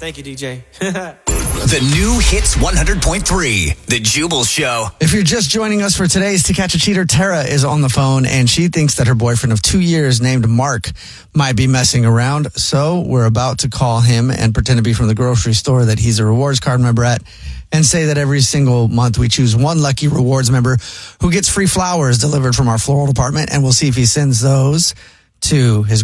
Thank you, DJ. The new Hits 100.3, The Jubal Show. If you're just joining us for today's To Catch a Cheater, Tara is on the phone, and she thinks that her boyfriend of 2 years named Mark might be messing around. So we're about to call him and pretend to be from the grocery store that he's a rewards card member at, and say that every single month we choose one lucky rewards member who gets free flowers delivered from our floral department, and we'll see if he sends those to his